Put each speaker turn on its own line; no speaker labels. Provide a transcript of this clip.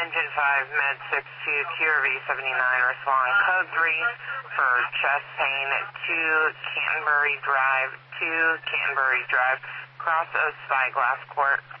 Engine 5, Med 6 to QRV 79, respond code 3 for chest pain to Canterbury Drive, cross of Spyglass Court.